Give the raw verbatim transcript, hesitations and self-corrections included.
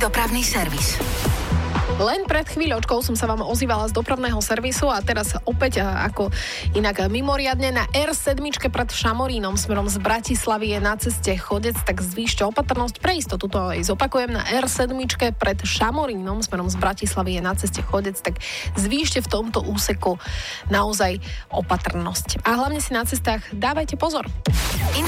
dopravný servis. Len pred chvíľočkou som sa vám ozývala z dopravného servisu a teraz opäť ako inak mimoriadne na er sedem pred Šamorínom smerom z Bratislavy je na ceste Chodec, tak zvýšte opatrnosť. Pre istotu to aj zopakujem, na er sedem pred Šamorínom smerom z Bratislavy je na ceste Chodec, tak zvýšte v tomto úseku naozaj opatrnosť. A hlavne si na cestách dávajte pozor.